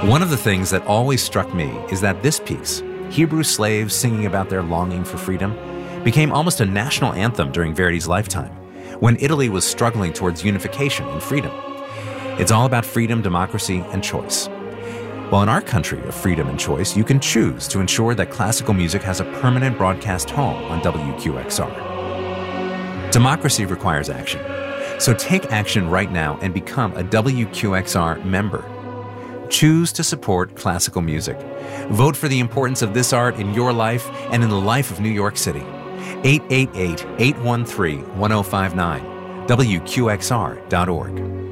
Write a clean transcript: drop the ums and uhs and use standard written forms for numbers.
One of the things that always struck me is that this piece, Hebrew slaves singing about their longing for freedom, became almost a national anthem during Verdi's lifetime, when Italy was struggling towards unification and freedom. It's all about freedom, democracy, and choice. Well, in our country of freedom and choice, you can choose to ensure that classical music has a permanent broadcast home on WQXR. Democracy requires action. So take action right now and become a WQXR member. Choose to support classical music. Vote for the importance of this art in your life and in the life of New York City. 888-813-1059, WQXR.org.